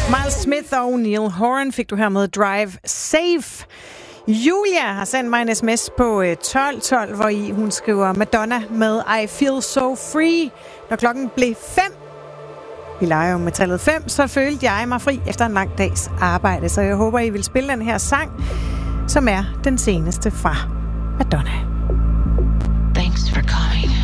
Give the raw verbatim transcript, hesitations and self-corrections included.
Miles Smith og Neil Horan fik du her med Drive Safe. Julia har sendt mig en sms på tolv tolv, hvor i hun skriver Madonna med I Feel So Free. Når klokken blev fem, vi leger jo med tallet fem, så følte jeg mig fri efter en lang dags arbejde. Så jeg håber, I vil spille den her sang, som er den seneste fra Madonna.